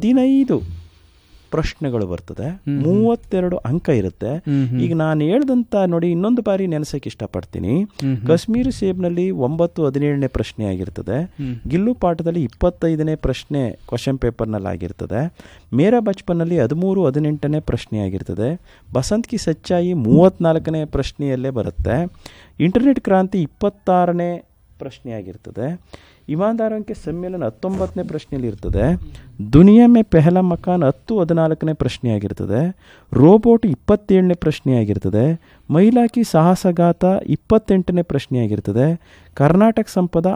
15 ಪ್ರಶ್ನೆಗಳು ಬರ್ತದೆ, 32 ಅಂಕ ಇರುತ್ತೆ. ಈಗ ನಾನು ಹೇಳ್ದಂತ ನೋಡಿ, ಇನ್ನೊಂದು ಬಾರಿ ನೆನೆಸಕ್ಕೆ ಇಷ್ಟಪಡ್ತೀನಿ. ಕಾಶ್ಮೀರಿ ಸೇಬ್ನಲ್ಲಿ 9-17ನೇ ಪ್ರಶ್ನೆ ಆಗಿರ್ತದೆ. ಗಿಲ್ಲು ಪಾಠದಲ್ಲಿ 25ನೇ ಪ್ರಶ್ನೆ ಕ್ವಶನ್ ಪೇಪರ್ನಲ್ಲಿ ಆಗಿರ್ತದೆ. ಮೇರಾ ಬಚ್ಪನ್ನಲ್ಲಿ 13-18ನೇ ಪ್ರಶ್ನೆ ಆಗಿರ್ತದೆ. ಬಸಂತ್ ಕಿ ಸಚ್ಚಾಯಿ 34ನೇ ಪ್ರಶ್ನೆಯಲ್ಲೇ ಬರುತ್ತೆ. ಇಂಟರ್ನೆಟ್ ಕ್ರಾಂತಿ 26ನೇ ಪ್ರಶ್ನೆ ಆಗಿರ್ತದೆ. ಇಮಾನ್ದಾರೋಂ ಕೆ ಸಮ್ಮೇಳನ 19ನೇ ಪ್ರಶ್ನೆಯಲ್ಲಿ ಇರ್ತದೆ. ದುನಿಯಾ ಮೇ ಪೆಹಲಾ ಮಕಾನ್ 10-14ನೇ ಪ್ರಶ್ನೆ ಆಗಿರ್ತದೆ. ರೋಬೋಟ್ 27ನೇ ಪ್ರಶ್ನೆ ಆಗಿರ್ತದೆ. ಮಹಿಳಾ ಕಿ ಸಾಹಸಗಾತ 28ನೇ ಪ್ರಶ್ನೆ ಆಗಿರ್ತದೆ. ಕರ್ನಾಟಕ ಸಂಪದ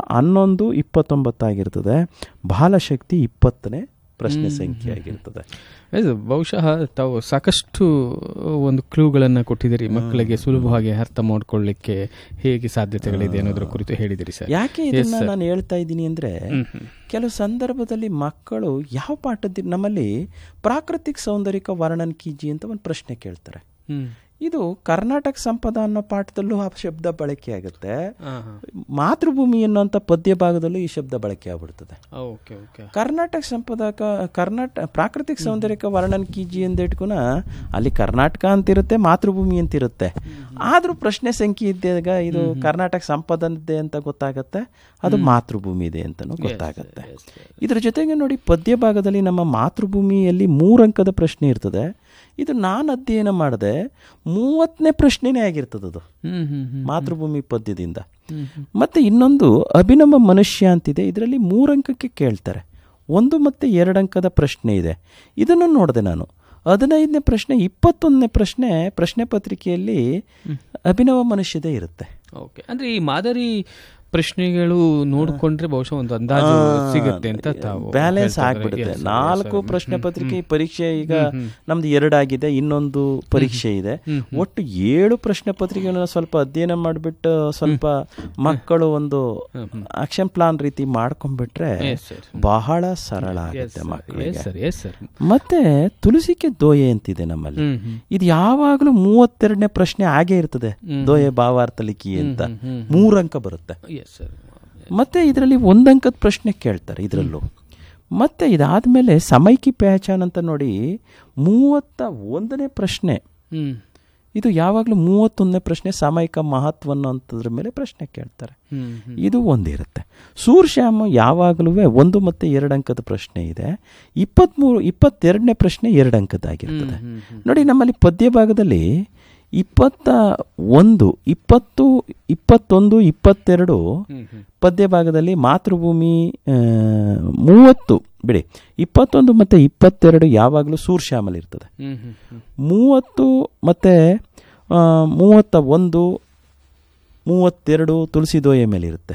11-29 ಆಗಿರ್ತದೆ. ಬಾಲಶಕ್ತಿ 20ನೇ ಪ್ರಶ್ನೆ ಸಂಖ್ಯೆ ಆಗಿರ್ತದೆ. ಬಹುಶಃ ತಾವು ಸಾಕಷ್ಟು ಒಂದು ಕ್ಲೂಗಳನ್ನು ಕೊಟ್ಟಿದ್ದೀರಿ, ಮಕ್ಕಳಿಗೆ ಸುಲಭವಾಗಿ ಅರ್ಥ ಮಾಡ್ಕೊಳ್ಳಿಕ್ಕೆ ಹೇಗೆ ಸಾಧ್ಯತೆಗಳಿದೆ ಅನ್ನೋದ್ರ ಕುರಿತು ಹೇಳಿದಿರಿ ಸರ್. ಯಾಕೆ ಇದನ್ನ ನಾನು ಹೇಳ್ತಾ ಇದ್ದೀನಿ ಅಂದ್ರೆ, ಕೆಲವು ಸಂದರ್ಭದಲ್ಲಿ ಮಕ್ಕಳು ಯಾವ ಪಾಠದ ನಮ್ಮಲ್ಲಿ ಪ್ರಾಕೃತಿಕ ಸೌಂದರ್ಯಕ ವರ್ಣನ್ ಕೀಜಿ ಅಂತ ಒಂದು ಪ್ರಶ್ನೆ ಕೇಳ್ತಾರೆ. ಇದು ಕರ್ನಾಟಕ ಸಂಪದ ಅನ್ನೋ ಪಾಠದಲ್ಲೂ ಆ ಶಬ್ದ ಬಳಕೆ ಆಗುತ್ತೆ. ಮಾತೃಭೂಮಿ ಅನ್ನೋಂಥ ಪದ್ಯ ಭಾಗದಲ್ಲೂ ಈ ಶಬ್ದ ಬಳಕೆ ಆಗ್ಬಿಡ್ತದೆ. ಕರ್ನಾಟಕ ಸಂಪದ ಪ್ರಾಕೃತಿಕ ಸೌಂದರ್ಯಕ ವರ್ಣನ್ ಕೀಜಿ ಅಂತ ಇಟ್ಕೊನ ಅಲ್ಲಿ ಕರ್ನಾಟಕ ಅಂತಿರುತ್ತೆ, ಮಾತೃಭೂಮಿ ಅಂತಿರುತ್ತೆ. ಆದ್ರೂ ಪ್ರಶ್ನೆ ಸಂಖ್ಯೆ ಇದ್ದಾಗ ಇದು ಕರ್ನಾಟಕ ಸಂಪದನಿದೆ ಅಂತ ಗೊತ್ತಾಗತ್ತೆ, ಅದು ಮಾತೃಭೂಮಿ ಇದೆ ಅಂತಲೂ ಗೊತ್ತಾಗತ್ತೆ. ಇದ್ರ ಜೊತೆಗೆ ನೋಡಿ, ಪದ್ಯ ಭಾಗದಲ್ಲಿ ನಮ್ಮ ಮಾತೃಭೂಮಿಯಲ್ಲಿ 3 ಅಂಕದ ಪ್ರಶ್ನೆ ಇರ್ತದೆ. ಇದು ನಾನು ಅಧ್ಯಯನ ಮಾಡಿದೆ 30ನೇ ಪ್ರಶ್ನೆನೇ ಆಗಿರ್ತದೆ ಅದು ಮಾತೃಭೂಮಿ ಪದ್ಯದಿಂದ. ಮತ್ತೆ ಇನ್ನೊಂದು ಅಭಿನವ ಮನುಷ್ಯ ಅಂತಿದೆ, ಇದರಲ್ಲಿ 3 ಅಂಕಕ್ಕೆ ಕೇಳ್ತಾರೆ. 1 ಮತ್ತು 2 ಅಂಕದ ಪ್ರಶ್ನೆ ಇದೆ. ಇದನ್ನು ನೋಡಿದೆ ನಾನು. 15ನೇ ಪ್ರಶ್ನೆ, 21ನೇ ಪ್ರಶ್ನೆ ಪತ್ರಿಕೆಯಲ್ಲಿ ಅಭಿನವ ಮನುಷ್ಯದೇ ಇರುತ್ತೆ. ಓಕೆ, ಅಂದ್ರೆ ಈ ಮಾದರಿ ಪ್ರಶ್ನೆಗಳು ನೋಡಿಕೊಂಡ್ರೆ ಬಹುಶಃ ಒಂದು ಅಂದಾಜು ಸಿಗುತ್ತೆ ಅಂತ ತಾವು ಬ್ಯಾಲೆನ್ಸ್ ಆಗ್ಬಿಡುತ್ತೆ. 4 ಪ್ರಶ್ನೆ ಪತ್ರಿಕೆ ಪರೀಕ್ಷೆ ಈಗ ನಮ್ದು 2 ಆಗಿದೆ, ಇನ್ನೊಂದು ಪರೀಕ್ಷೆ ಇದೆ. ಒಟ್ಟು 7 ಪ್ರಶ್ನೆ ಪತ್ರಿಕೆಗಳನ್ನ ಸ್ವಲ್ಪ ಅಧ್ಯಯನ ಮಾಡಿಬಿಟ್ಟು ಸ್ವಲ್ಪ ಮಕ್ಕಳು ಒಂದು ಆಕ್ಷನ್ ಪ್ಲಾನ್ ರೀತಿ ಮಾಡ್ಕೊಂಡ್ಬಿಟ್ರೆ ಬಹಳ ಸರಳ ಆಗುತ್ತೆ ಮಕ್ಕಳಿಗೆ. ಮತ್ತೆ ತುಳಸಿಕೆ ದೋಯೆ ಅಂತಿದೆ ನಮ್ಮಲ್ಲಿ. ಇದು ಯಾವಾಗಲೂ 32ನೇ ಪ್ರಶ್ನೆ ಆಗೇ ಇರ್ತದೆ. ದೋಯೆ ಭಾವಾರ್ಥ ಲಿಖಿ ಅಂತ 3 ಅಂಕ ಬರುತ್ತೆ. ಮತ್ತೆ ಇದರಲ್ಲಿ 1 ಅಂಕದ ಪ್ರಶ್ನೆ ಕೇಳ್ತಾರೆ ಇದರಲ್ಲೂ. ಮತ್ತೆ ಇದಾದ್ಮೇಲೆ ಸಮೈಕಿ ಪಹಚಾನ್ ಅಂತ ನೋಡಿ 31ನೇ ಪ್ರಶ್ನೆ. ಇದು ಯಾವಾಗಲೂ 31ನೇ ಪ್ರಶ್ನೆ ಸಾಮಯಿಕ ಮಹತ್ವ ಅನ್ನೋಂಥದ್ರ ಮೇಲೆ ಪ್ರಶ್ನೆ ಕೇಳ್ತಾರೆ. ಇದು ಒಂದಿರುತ್ತೆ. ಸೂರ್ಶ್ಯಾಮ ಯಾವಾಗಲೂ 1 ಮತ್ತು 2 ಅಂಕದ ಪ್ರಶ್ನೆ ಇದೆ. 22ನೇ ಪ್ರಶ್ನೆ 2 ಅಂಕದ್ದಾಗಿರ್ತದೆ. ನೋಡಿ, ನಮ್ಮಲ್ಲಿ ಪದ್ಯ ಭಾಗದಲ್ಲಿ 21, 20, 21, 22 ಪದ್ಯ ಭಾಗದಲ್ಲಿ ಮಾತೃಭೂಮಿ 30 ಬಿಡಿ, 21 ಮತ್ತು 22 ಯಾವಾಗಲೂ ಸೂರ್ಶ್ಯಾಮಲ್ ಇರ್ತದೆ. 30 ಮತ್ತು 31, 32 ತುಳಸಿ ದೋಯೆ ಮೇಲೆ ಇರುತ್ತೆ.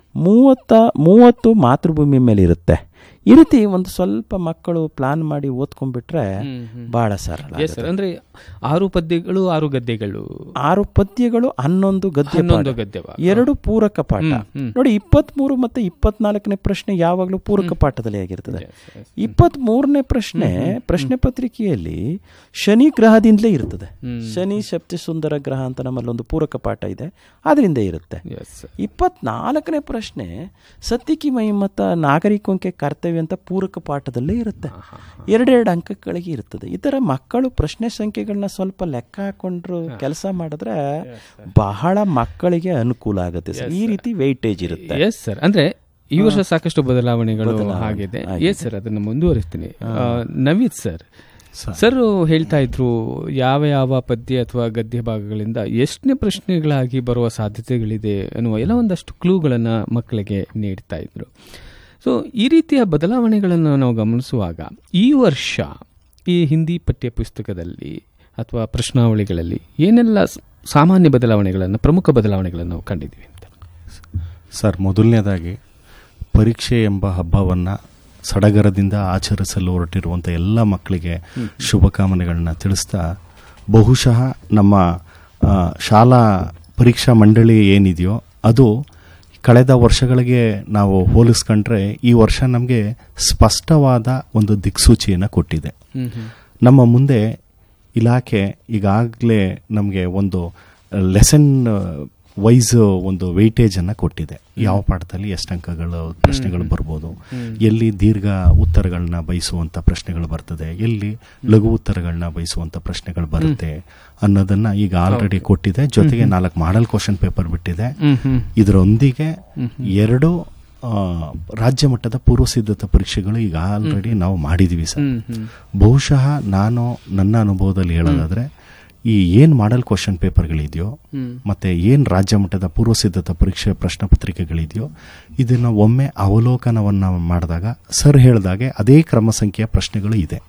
30 ಮಾತೃಭೂಮಿ ಮೇಲೆ ಇರುತ್ತೆ. ಈ ರೀತಿ ಒಂದು ಸ್ವಲ್ಪ ಮಕ್ಕಳು ಪ್ಲಾನ್ ಮಾಡಿ ಓದ್ಕೊಂಡ್ಬಿಟ್ರೆ ಬಹಳ ಸರಳ. ಅಂದ್ರೆ 6 ಪದ್ಯಗಳು 6 ಗದ್ಯಗಳು, 6 ಪದ್ಯಗಳು 11 ಗದ್ಯ, 2 ಪೂರಕ ಪಾಠ. ನೋಡಿ, 23 ಮತ್ತು 24ನೇ ಪ್ರಶ್ನೆ ಯಾವಾಗಲೂ ಪೂರಕ ಪಾಠದಲ್ಲಿ ಆಗಿರ್ತದೆ. 23ನೇ ಪ್ರಶ್ನೆ ಪತ್ರಿಕೆಯಲ್ಲಿ ಶನಿ ಗ್ರಹದಿಂದಲೇ ಇರ್ತದೆ. ಶನಿ ಸಪ್ತ ಸುಂದರ ಗ್ರಹ ಅಂತ ನಮ್ಮಲ್ಲಿ ಒಂದು ಪೂರಕ ಪಾಠ ಇದೆ, ಅದರಿಂದ ಇರುತ್ತೆ. 24ನೇ ಪ್ರಶ್ನೆ ಸತ್ಯಕಿ ಮಹಿಮತ ನಾಗರಿಕಂಕೆ ಕರ್ತವ್ಯ ಅಂತ ಪೂರಕ ಪಾಠದಲ್ಲೇ ಇರುತ್ತೆ. 2 ಅಂಕಗಳಿಗೆ ಇರ್ತದೆ. ಈ ತರ ಮಕ್ಕಳು ಪ್ರಶ್ನೆ ಸಂಖ್ಯೆಗಳನ್ನ ಸ್ವಲ್ಪ ಲೆಕ್ಕ ಹಾಕೊಂಡ್ರು ಕೆಲಸ ಮಾಡಿದ್ರೆ ಬಹಳ ಮಕ್ಕಳಿಗೆ ಅನುಕೂಲ ಆಗುತ್ತೆ ಸರ್. ಈ ರೀತಿ ವೆಯ್ಟೇಜ್ ಇರುತ್ತೆ. ಎಸ್ ಸರ್, ಅಂದ್ರೆ ಈ ವರ್ಷ ಸಾಕಷ್ಟು ಬದಲಾವಣೆಗಳು ಆಗಿದೆ. ಎಸ್ ಸರ್, ಅದನ್ನು ಮುಂದುವರಿಸ್ತೀನಿ. ನವೀದ್ ಸರ್ ಹೇಳ್ತಾ ಇದ್ರು ಯಾವ ಪದ್ಯ ಅಥವಾ ಗದ್ಯ ಭಾಗಗಳಿಂದ ಎಷ್ಟನೇ ಪ್ರಶ್ನೆಗಳಾಗಿ ಬರುವ ಸಾಧ್ಯತೆಗಳಿದೆ ಅನ್ನುವ ಎಲ್ಲ ಒಂದಷ್ಟು ಕ್ಲೂಗಳನ್ನು ಮಕ್ಕಳಿಗೆ ನೀಡ್ತಾ ಇದ್ರು. ಸೊ ಈ ರೀತಿಯ ಬದಲಾವಣೆಗಳನ್ನು ನಾವು ಗಮನಿಸುವಾಗ ಈ ವರ್ಷ ಈ ಹಿಂದಿ ಪಠ್ಯ ಪುಸ್ತಕದಲ್ಲಿ ಅಥವಾ ಪ್ರಶ್ನಾವಳಿಗಳಲ್ಲಿ ಏನೆಲ್ಲ ಸಾಮಾನ್ಯ ಬದಲಾವಣೆಗಳನ್ನು, ಪ್ರಮುಖ ಬದಲಾವಣೆಗಳನ್ನು ನಾವು ಕಂಡಿದ್ದೀವಿ ಅಂತ ಸರ್? ಮೊದಲನೇದಾಗಿ ಪರೀಕ್ಷೆ ಎಂಬ ಹಬ್ಬವನ್ನು ಸಡಗರದಿಂದ ಆಚರಿಸಲು ಹೊರಟಿರುವಂಥ ಎಲ್ಲ ಮಕ್ಕಳಿಗೆ ಶುಭಕಾಮನೆಗಳನ್ನ ತಿಳಿಸ್ತಾ, ಬಹುಶಃ ನಮ್ಮ ಶಾಲಾ ಪರೀಕ್ಷಾ ಮಂಡಳಿ ಏನಿದೆಯೋ ಅದು ಕಳೆದ ವರ್ಷಗಳಿಗೆ ನಾವು ಹೋಲಿಸ್ಕೊಂಡ್ರೆ ಈ ವರ್ಷ ನಮಗೆ ಸ್ಪಷ್ಟವಾದ ಒಂದು ದಿಕ್ಸೂಚಿಯನ್ನು ಕೊಟ್ಟಿದೆ. ನಮ್ಮ ಮುಂದೆ ಇಲಾಖೆ ಈಗಾಗಲೇ ನಮಗೆ ಒಂದು ಲೆಸನ್ ವೈಸ್ ಒಂದು ವೆಯ್ಟೇಜ್ ಅನ್ನ ಕೊಟ್ಟಿದೆ. ಯಾವ ಪಾಠದಲ್ಲಿ ಎಷ್ಟು ಅಂಕಗಳು ಪ್ರಶ್ನೆಗಳು ಬರ್ಬೋದು, ಎಲ್ಲಿ ದೀರ್ಘ ಉತ್ತರಗಳನ್ನ ಬಯಸುವಂತ ಪ್ರಶ್ನೆಗಳು ಬರ್ತದೆ, ಎಲ್ಲಿ ಲಘು ಉತ್ತರಗಳನ್ನ ಬಯಸುವಂತ ಪ್ರಶ್ನೆಗಳು ಬರುತ್ತೆ ಅನ್ನೋದನ್ನ ಈಗ ಆಲ್ರೆಡಿ ಕೊಟ್ಟಿದೆ. ಜೊತೆಗೆ 4 ಮಾಡಲ್ ಕ್ವಶನ್ ಪೇಪರ್ ಬಿಟ್ಟಿದೆ. ಇದರೊಂದಿಗೆ 2 ರಾಜ್ಯ ಮಟ್ಟದ ಪೂರ್ವ ಸಿದ್ಧತಾ ಪರೀಕ್ಷೆಗಳು ಈಗ ಆಲ್ರೆಡಿ ನಾವು ಮಾಡಿದೀವಿ ಸರ್. ಬಹುಶಃ ನಾನು ನನ್ನ ಅನುಭವದಲ್ಲಿ ಹೇಳೋದಾದ್ರೆ ಈ ಏನ್ ಮಾಡಲ್ ಕ್ವಶನ್ ಪೇಪರ್ಗಳಿದೆಯೋ ಮತ್ತೆ ಏನ್ ರಾಜ್ಯ ಮಟ್ಟದ ಪೂರ್ವ ಸಿದ್ಧತಾ ಪರೀಕ್ಷೆ ಪ್ರಶ್ನೆ ಪತ್ರಿಕೆಗಳಿದೆಯೋ ಇದನ್ನ ಒಮ್ಮೆ ಅವಲೋಕನವನ್ನ ಮಾಡಿದಾಗ ಸರ್ ಹೇಳಿದಾಗೆ ಅದೇ ಕ್ರಮ ಸಂಖ್ಯೆಯ ಪ್ರಶ್ನೆಗಳು ಇದೆ.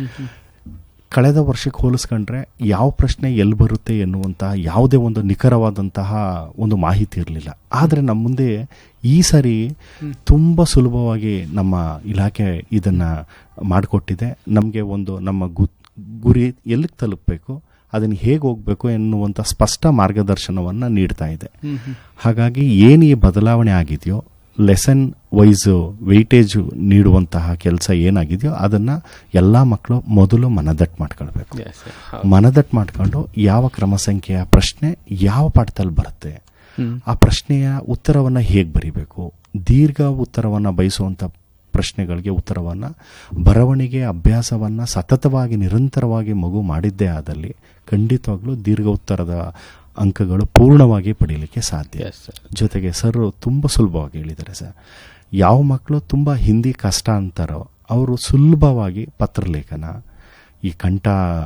ಕಳೆದ ವರ್ಷಕ್ಕೆ ಹೋಲಿಸ್ಕೊಂಡ್ರೆ ಯಾವ ಪ್ರಶ್ನೆ ಎಲ್ಲಿ ಬರುತ್ತೆ ಎನ್ನುವಂತಹ ಯಾವುದೇ ಒಂದು ನಿಖರವಾದಂತಹ ಒಂದು ಮಾಹಿತಿ ಇರಲಿಲ್ಲ. ಆದರೆ ನಮ್ಮ ಮುಂದೆ ಈ ಸರಿ ತುಂಬಾ ಸುಲಭವಾಗಿ ನಮ್ಮ ಇಲಾಖೆ ಇದನ್ನ ಮಾಡಿಕೊಟ್ಟಿದೆ. ನಮಗೆ ಒಂದು ನಮ್ಮ ಗುರಿ ಎಲ್ಲಿಗೆ ತಲುಪಬೇಕು, ಅದನ್ನು ಹೇಗೆ ಹೋಗ್ಬೇಕು ಎನ್ನುವಂಥ ಸ್ಪಷ್ಟ ಮಾರ್ಗದರ್ಶನವನ್ನು ನೀಡ್ತಾ ಇದೆ. ಹಾಗಾಗಿ ಏನು ಈ ಬದಲಾವಣೆ ಆಗಿದೆಯೋ, ಲೆಸನ್ ವೈಸ್ ವೆಯ್ಟೇಜ್ ನೀಡುವಂತಹ ಕೆಲಸ ಏನಾಗಿದೆಯೋ ಅದನ್ನ ಎಲ್ಲ ಮಕ್ಕಳು ಮೊದಲು ಮನದಟ್ಟು ಮಾಡ್ಕೊಳ್ಬೇಕು. ಮನದಟ್ಟು ಮಾಡ್ಕೊಂಡು ಯಾವ ಕ್ರಮ ಸಂಖ್ಯೆಯ ಪ್ರಶ್ನೆ ಯಾವ ಪಾಠದಲ್ಲಿ ಬರುತ್ತೆ, ಆ ಪ್ರಶ್ನೆಯ ಉತ್ತರವನ್ನ ಹೇಗೆ ಬರಿಬೇಕು, ದೀರ್ಘ ಉತ್ತರವನ್ನ ಬಯಸುವಂತ ಪ್ರಶ್ನೆಗಳಿಗೆ ಉತ್ತರವನ್ನ ಬರವಣಿಗೆ ಅಭ್ಯಾಸವನ್ನ ಸತತವಾಗಿ ನಿರಂತರವಾಗಿ ಮಗು ಮಾಡಿದ್ದೇ ಆದಲ್ಲಿ ಖಂಡಿತವಾಗ್ಲೂ ದೀರ್ಘ ಉತ್ತರದ ಅಂಕಗಳು ಪೂರ್ಣವಾಗಿ ಪಡೀಲಿಕ್ಕೆ ಸಾಧ್ಯ. ಜೊತೆಗೆ ಸರ್ ತುಂಬ ಸುಲಭವಾಗಿ ಹೇಳಿದ್ದಾರೆ ಸರ್. ಯಾವ ಮಕ್ಕಳು ತುಂಬ ಹಿಂದಿ ಕಷ್ಟ ಅಂತಾರೋ ಅವರು ಸುಲಭವಾಗಿ ಪತ್ರಲೇಖನ, ಈ ಕಂಠ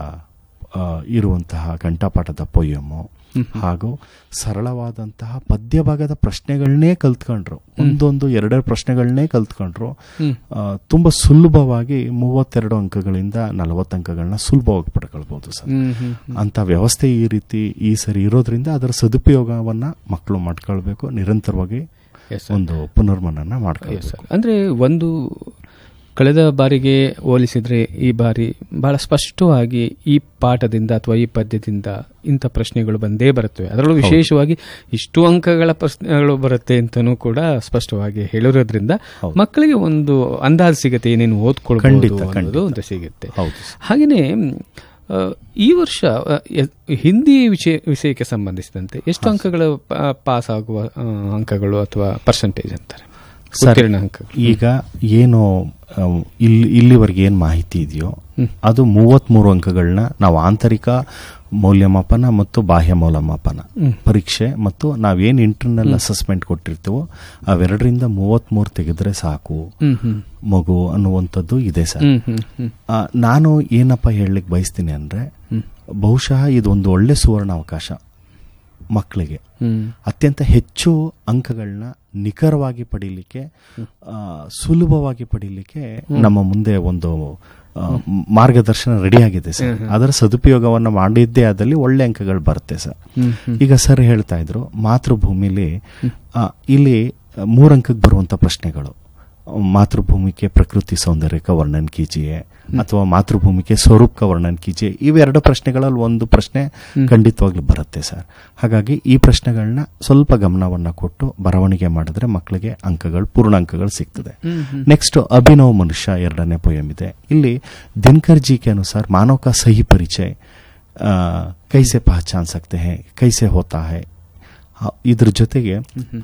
ಇರುವಂತಹ ಕಂಠಪಾಠದ ಪೊಯಮು ಹಾಗೂ ಸರಳವಾದಂತಹ ಪದ್ಯ ಭಾಗದ ಪ್ರಶ್ನೆಗಳನ್ನೇ ಕಲ್ತ್ಕೊಂಡ್ರು, ಒಂದೊಂದು 2 ಪ್ರಶ್ನೆಗಳನ್ನೇ ಕಲ್ತ್ಕೊಂಡ್ರು. ತುಂಬಾ ಸುಲಭವಾಗಿ 32 ಅಂಕಗಳಿಂದ 40 ಅಂಕಗಳನ್ನ ಸುಲಭವಾಗಿ ಪಡ್ಕೊಳ್ಬಹುದು ಸರ್. ಅಂತ ವ್ಯವಸ್ಥೆ ಈ ರೀತಿ ಈ ಸರಿ ಇರೋದ್ರಿಂದ ಅದರ ಸದುಪಯೋಗವನ್ನ ಮಕ್ಕಳು ಮಾಡ್ಕೊಳ್ಬೇಕು. ನಿರಂತರವಾಗಿ ಒಂದು ಪುನರ್ಮನನ ಮಾಡ್ಕೊಳ್ಬೇಕು. ಅಂದ್ರೆ ಒಂದು ಕಳೆದ ಬಾರಿಗೆ ಹೋಲಿಸಿದ್ರೆ ಈ ಬಾರಿ ಬಹಳ ಸ್ಪಷ್ಟವಾಗಿ ಈ ಪಾಠದಿಂದ ಅಥವಾ ಈ ಪದ್ಯದಿಂದ ಇಂಥ ಪ್ರಶ್ನೆಗಳು ಬಂದೇ ಬರುತ್ತವೆ, ಅದರಲ್ಲೂ ವಿಶೇಷವಾಗಿ ಇಷ್ಟು ಅಂಕಗಳ ಪ್ರಶ್ನೆಗಳು ಬರುತ್ತೆ ಅಂತಲೂ ಕೂಡ ಸ್ಪಷ್ಟವಾಗಿ ಹೇಳಿರೋದ್ರಿಂದ ಮಕ್ಕಳಿಗೆ ಒಂದು ಅಂದಾಜು ಸಿಗುತ್ತೆ, ಏನೇನು ಓದ್ಕೊಳ್ಬಹುದು ಅನ್ನೋದು ಅಂತ ಸಿಗುತ್ತೆ. ಹಾಗೆಯೇ ಈ ವರ್ಷ ಹಿಂದಿ ವಿಷಯಕ್ಕೆ ಸಂಬಂಧಿಸಿದಂತೆ ಎಷ್ಟು ಅಂಕಗಳು ಪಾಸ್ ಆಗುವ ಅಂಕಗಳು ಅಥವಾ ಪರ್ಸೆಂಟೇಜ್ ಅಂತಾರೆ ಈಗ ಏನು ಇಲ್ಲಿವರೆಗೆ ಏನು ಮಾಹಿತಿ ಇದೆಯೋ ಅದು 33 ಅಂಕಗಳನ್ನ ನಾವು ಆಂತರಿಕ ಮೌಲ್ಯಮಾಪನ ಮತ್ತು ಬಾಹ್ಯ ಮೌಲ್ಯಮಾಪನ ಪರೀಕ್ಷೆ ಮತ್ತು ನಾವೇನು ಇಂಟರ್ನಲ್ ಅಸೆಸ್ಮೆಂಟ್ ಕೊಟ್ಟಿರ್ತೀವೋ ಅವೆರಡರಿಂದ 33 ತೆಗೆದ್ರೆ ಸಾಕು ಮಗು ಅನ್ನುವಂಥದ್ದು ಇದೆ ಸರ್. ನಾನು ಏನಪ್ಪ ಹೇಳಲಿಕ್ಕೆ ಬಯಸ್ತೀನಿ ಅಂದ್ರೆ, ಬಹುಶಃ ಇದೊಂದು ಒಳ್ಳೆ ಸುವರ್ಣ ಅವಕಾಶ ಮಕ್ಕಳಿಗೆ ಅತ್ಯಂತ ಹೆಚ್ಚು ಅಂಕಗಳನ್ನ ನಿಖರವಾಗಿ ಪಡೀಲಿಕ್ಕೆ, ಸುಲಭವಾಗಿ ಪಡೀಲಿಕ್ಕೆ ನಮ್ಮ ಮುಂದೆ ಒಂದು ಮಾರ್ಗದರ್ಶನ ರೆಡಿ ಆಗಿದೆ ಸರ್. ಅದರ ಸದುಪಯೋಗವನ್ನು ಮಾಡಿದ್ದೇ ಆದಲ್ಲಿ ಒಳ್ಳೆ ಅಂಕಗಳು ಬರುತ್ತೆ ಸರ್. ಈಗ ಸರ್ ಹೇಳ್ತಾ ಇದ್ರು ಮಾತೃಭೂಮಿಲಿ ಇಲ್ಲಿ 3 ಅಂಕಕ್ಕೆ ಬರುವಂತ ಪ್ರಶ್ನೆಗಳು, मातृभूमि के प्रकृति सौंदर्य का वर्णन कीजिए ಅಥವಾ ಮಾತೃಭೂಮಿಗೆ ಸ್ವರೂಪ ವರ್ಣನ್ ಕೀಜಿಯೆ, ಇವೆರಡು ಪ್ರಶ್ನೆಗಳಲ್ಲಿ ಒಂದು ಪ್ರಶ್ನೆ ಖಂಡಿತವಾಗ್ಲೂ ಬರುತ್ತೆ ಸರ್. ಹಾಗಾಗಿ ಈ ಪ್ರಶ್ನೆಗಳನ್ನ ಸ್ವಲ್ಪ ಗಮನವನ್ನ ಕೊಟ್ಟು ಬರವಣಿಗೆ ಮಾಡಿದ್ರೆ ಮಕ್ಕಳಿಗೆ ಅಂಕಗಳು ಪೂರ್ಣ ಅಂಕಗಳು ಸಿಗ್ತದೆ. ನೆಕ್ಸ್ಟ್ ಅಭಿನವ್ ಮನುಷ್ಯ 2ನೇ ಪೋಯಮ್ ಇದೆ. ಇಲ್ಲಿ ದಿನಕರ್ ಜಿ ಕೆ ಅನುಸಾರ ಮಾನವ का सही परिचय कैसे पहचान सकते हैं, कैसे होता है. ಇದ್ರ ಜೊತೆಗೆ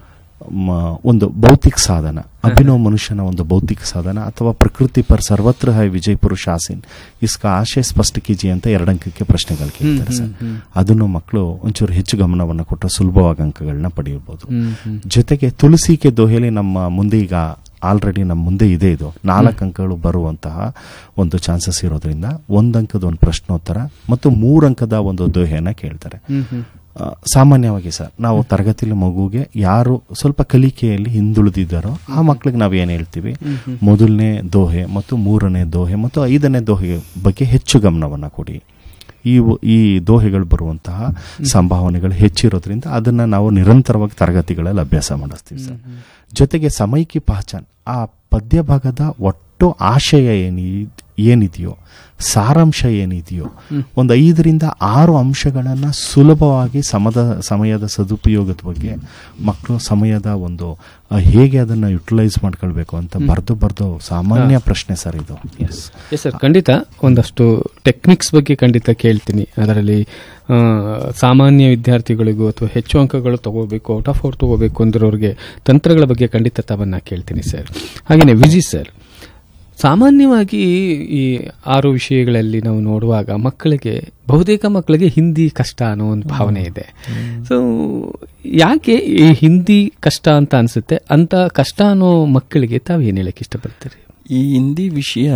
ಒಂದು ಭೌತಿಕ ಸಾಧನ, ಅಭಿನವ ಮನುಷ್ಯನ ಒಂದು ಭೌತಿಕ ಸಾಧನ ಅಥವಾ ಪ್ರಕೃತಿ ಪರ್ ಸರ್ವತ್ರ ಹೈ ವಿಜಯ್ ಪುರುಷ ಆಸೀನ್ ಇಸ್ಕ ಆಶಯ ಸ್ಪಷ್ಟ ಕೀಜಿ ಅಂತ 2 ಅಂಕಕ್ಕೆ ಪ್ರಶ್ನೆಗಳು ಕೇಳ್ತಾರೆ ಸರ್. ಅದನ್ನು ಮಕ್ಕಳು ಒಂಚೂರು ಹೆಚ್ಚು ಗಮನವನ್ನು ಕೊಟ್ಟರೆ ಸುಲಭವಾಗಿ ಅಂಕಗಳನ್ನ ಪಡೆಯಬಹುದು. ಜೊತೆಗೆ ತುಳಸಿ ಕೆ ದೋಹೆಲಿ ನಮ್ಮ ಮುಂದೆ ಈಗ ಆಲ್ರೆಡಿ ನಮ್ಮ ಮುಂದೆ ಇದೆ, ಇದು 4 ಅಂಕಗಳು ಬರುವಂತಹ ಒಂದು ಚಾನ್ಸಸ್ ಇರೋದ್ರಿಂದ 1 ಅಂಕದ ಒಂದು ಪ್ರಶ್ನೋತ್ತರ ಮತ್ತು 3 ಅಂಕದ ಒಂದು ದೋಹೆಯನ್ನ ಕೇಳ್ತಾರೆ. ಸಾಮಾನ್ಯವಾಗಿ ಸರ್ ನಾವು ತರಗತಿಲಿ ಮಗುಗೆ ಯಾರು ಸ್ವಲ್ಪ ಕಲಿಕೆಯಲ್ಲಿ ಹಿಂದುಳಿದಿದ್ದಾರೋ ಆ ಮಕ್ಕಳಿಗೆ ನಾವು ಏನ್ ಹೇಳ್ತೀವಿ, ಮೊದಲನೇ ದೋಹೆ ಮತ್ತು 3ನೇ ದೋಹೆ ಮತ್ತು 5ನೇ ದೋಹೆ ಬಗ್ಗೆ ಹೆಚ್ಚು ಗಮನವನ್ನ ಕೊಡಿ. ಈ ದೋಹೆಗಳು ಬರುವಂತಹ ಸಂಭಾವನೆಗಳು ಹೆಚ್ಚಿರೋದ್ರಿಂದ ಅದನ್ನ ನಾವು ನಿರಂತರವಾಗಿ ತರಗತಿಗಳಲ್ಲಿ ಅಭ್ಯಾಸ ಮಾಡಿಸ್ತೀವಿ ಸರ್. ಜೊತೆಗೆ ಸಮೈಕಿ ಪಹಚಾನ್, ಆ ಪದ್ಯ ಭಾಗದ ಒಟ್ಟು ಆಶಯ ಏನಿದೆಯೋ ಸಾರಾಂಶ ಏನಿದೆಯೋ ಒಂದು 5ರಿಂದ 6 ಅಂಶಗಳನ್ನ ಸುಲಭವಾಗಿ ಸಮಯದ ಸದುಪಯೋಗದ ಬಗ್ಗೆ ಮಕ್ಕಳು ಸಮಯದ ಒಂದು ಹೇಗೆ ಅದನ್ನ ಯುಟಿಲೈಸ್ ಮಾಡ್ಕೊಳ್ಬೇಕು ಅಂತ ಬರ್ದು ಸಾಮಾನ್ಯ ಪ್ರಶ್ನೆ ಸರ್ ಇದು. ಎಸ್ ಸರ್, ಖಂಡಿತ ಒಂದಷ್ಟು ಟೆಕ್ನಿಕ್ಸ್ ಬಗ್ಗೆ ಖಂಡಿತ ಕೇಳ್ತೀನಿ. ಅದರಲ್ಲಿ ಸಾಮಾನ್ಯ ವಿದ್ಯಾರ್ಥಿಗಳಿಗೂ ಅಥವಾ ಹೆಚ್ಚು ಅಂಕಗಳು ತಗೋಬೇಕು, ಔಟ್ ಆಫ್ ಔಟ್ ತಗೋಬೇಕು ಅಂದಿರೋರಿಗೆ ತಂತ್ರಗಳ ಬಗ್ಗೆ ಖಂಡಿತ ತಾವನ್ನ ಕೇಳ್ತೀನಿ ಸರ್. ಹಾಗೆಯೇ ವಿಜಿ ಸರ್, ಸಾಮಾನ್ಯವಾಗಿ ಈ 6 ವಿಷಯಗಳಲ್ಲಿ ನಾವು ನೋಡುವಾಗ ಬಹುತೇಕ ಮಕ್ಕಳಿಗೆ ಹಿಂದಿ ಕಷ್ಟ ಅನ್ನೋ ಒಂದು ಭಾವನೆ ಇದೆ. ಸೊ ಯಾಕೆ ಈ ಹಿಂದಿ ಕಷ್ಟ ಅಂತ ಅನ್ಸುತ್ತೆ? ಅಂತ ಕಷ್ಟ ಅನ್ನೋ ಮಕ್ಕಳಿಗೆ ತಾವೇನು ಹೇಳಕ್ಕೆ ಇಷ್ಟಪಡ್ತೀರಿ? ಈ ಹಿಂದಿ ವಿಷಯ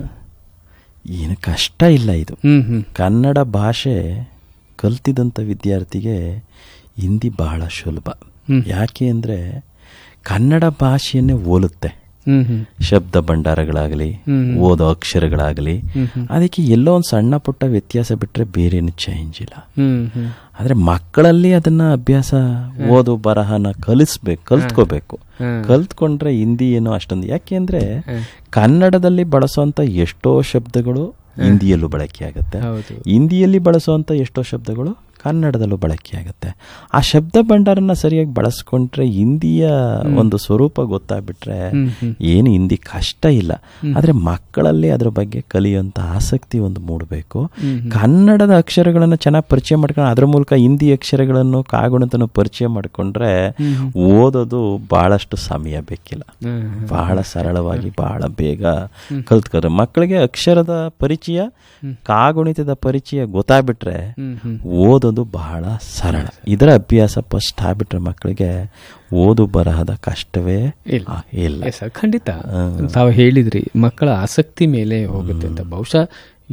ಏನು ಕಷ್ಟ ಇಲ್ಲ. ಇದು ಕನ್ನಡ ಭಾಷೆ ಕಲ್ತಿದಂಥ ವಿದ್ಯಾರ್ಥಿಗೆ ಹಿಂದಿ ಬಹಳ ಸುಲಭ. ಯಾಕೆ ಅಂದರೆ ಕನ್ನಡ ಭಾಷೆಯನ್ನೇ ಹೋಲುತ್ತೆ. ಶಬ್ದ ಭಂಡಾರಗಳಾಗಲಿ, ಓದೋ ಅಕ್ಷರಗಳಾಗಲಿ, ಅದಕ್ಕೆ ಎಲ್ಲೋ ಒಂದು ಸಣ್ಣ ಪುಟ್ಟ ವ್ಯತ್ಯಾಸ ಬಿಟ್ರೆ ಬೇರೇನು ಚೇಂಜ್ ಇಲ್ಲ. ಆದ್ರೆ ಮಕ್ಕಳಲ್ಲಿ ಅದನ್ನ ಅಭ್ಯಾಸ, ಓದು ಬರಹನ ಕಲ್ತ್ಕೋಬೇಕು. ಕಲ್ತ್ಕೊಂಡ್ರೆ ಹಿಂದಿ ಏನೋ ಅಷ್ಟೊಂದು. ಯಾಕೆಂದ್ರೆ ಕನ್ನಡದಲ್ಲಿ ಬಳಸುವಂತ ಎಷ್ಟೋ ಶಬ್ದಗಳು ಹಿಂದಿಯಲ್ಲೂ ಬಳಕೆ ಆಗುತ್ತೆ, ಹಿಂದಿಯಲ್ಲಿ ಬಳಸುವಂತ ಎಷ್ಟೋ ಶಬ್ದಗಳು ಕನ್ನಡದಲ್ಲೂ ಬಳಕೆ ಆಗುತ್ತೆ. ಆ ಶಬ್ದ ಭಂಡಾರನ ಸರಿಯಾಗಿ ಬಳಸ್ಕೊಂಡ್ರೆ ಹಿಂದಿಯ ಒಂದು ಸ್ವರೂಪ ಗೊತ್ತಾಗ್ಬಿಟ್ರೆ ಏನು ಹಿಂದಿ ಕಷ್ಟ ಇಲ್ಲ. ಆದ್ರೆ ಮಕ್ಕಳಲ್ಲಿ ಅದ್ರ ಬಗ್ಗೆ ಕಲಿಯುವಂತ ಆಸಕ್ತಿ ಒಂದು ಮೂಡಬೇಕು. ಕನ್ನಡದ ಅಕ್ಷರಗಳನ್ನು ಚೆನ್ನಾಗಿ ಪರಿಚಯ ಮಾಡ್ಕೊಂಡು ಅದ್ರ ಮೂಲಕ ಹಿಂದಿ ಅಕ್ಷರಗಳನ್ನು ಕಾಗುಣಿತನು ಪರಿಚಯ ಮಾಡ್ಕೊಂಡ್ರೆ ಓದೋದು ಬಹಳಷ್ಟು ಸಮಯ ಬೇಕಿಲ್ಲ. ಬಹಳ ಸರಳವಾಗಿ ಬಹಳ ಬೇಗ ಕಲ್ತ್ಕೊತಾರೆ. ಮಕ್ಕಳಿಗೆ ಅಕ್ಷರದ ಪರಿಚಯ, ಕಾಗುಣಿತದ ಪರಿಚಯ ಗೊತ್ತಾಗ್ಬಿಟ್ರೆ ಓದೋದು ಬಹಳ ಸರಳ. ಇದರ ಅಭ್ಯಾಸ ಫಸ್ಟ್ ಆಗ್ಬಿಟ್ರೆ ಮಕ್ಕಳಿಗೆ ಓದು ಬರಹದ ಕಷ್ಟವೇ ಇಲ್ಲ. ಖಂಡಿತ ತಾವು ಹೇಳಿದ್ರಿ ಮಕ್ಕಳ ಆಸಕ್ತಿ ಮೇಲೆ ಹೋಗುತ್ತೆ ಅಂತ. ಬಹುಶಃ